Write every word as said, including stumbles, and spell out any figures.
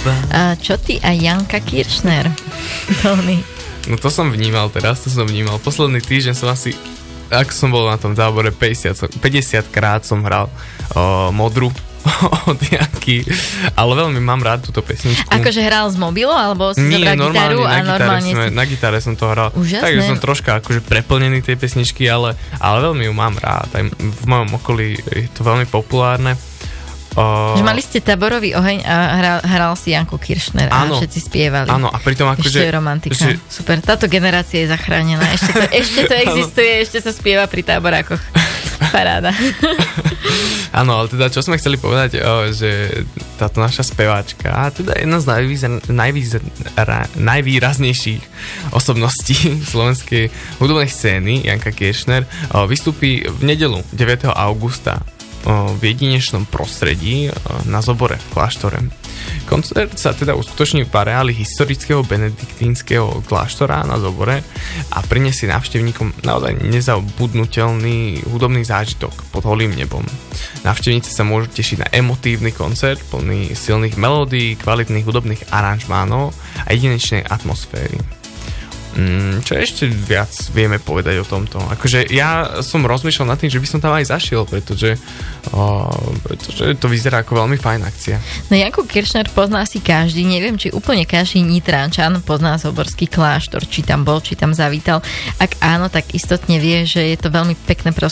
A čo ty a Janka Kiršner? Tony. No to som vnímal teraz, to som vnímal. Posledný týždeň som asi, ak som bol na tom tábore, päťdesiat, päťdesiat krát som hral o, Modru od Janky, ale veľmi mám rád túto pesničku. Akože hral z mobilu, alebo si Nie, zobral gitaru a na normálne sme, si... na gitare som to hral. Úžasné. Takže som troška akože preplnený tej pesničky, ale, ale veľmi ju mám rád. Aj v mojom okolí je to veľmi populárne. Uh, že mali ste taborový oheň a hral, hral si Janku Kiršner a áno, všetci spievali. Áno, a pritom akože... Ešte je romantika. Že... Super, táto generácia je zachránená. Ešte to, ešte to existuje, ešte sa spieva pri táborákoch. Paráda. Áno, ale teda čo sme chceli povedať, o, že táto naša speváčka, a teda jedna z najvýz, najvýz, ra, najvýraznejších osobností slovenskej hudobnej scény, Janka Kiršner, o, vystúpi v nedeľu deviateho augusta v jedinečnom prostredí na Zobore v kláštore. Koncert sa teda uskutoční v areáli historického benediktínskeho kláštora na Zobore a prinesie návštevníkom naozaj nezabudnutelný hudobný zážitok pod holým nebom. Návštevníci sa môžu tešiť na emotívny koncert plný silných melódií, kvalitných hudobných aranžmánov a jedinečnej atmosféry. Čo ešte viac vieme povedať o tomto? Akože ja som rozmýšľal nad tým, že by som tam aj zašiel, pretože, o, pretože to vyzerá ako veľmi fajn akcia. No Janku Kiršner pozná si každý, neviem, či úplne každý Nitrančan pozná Zoborský kláštor, či tam bol, či tam zavítal. Ak áno, tak istotne vie, že je to veľmi pekné prostredie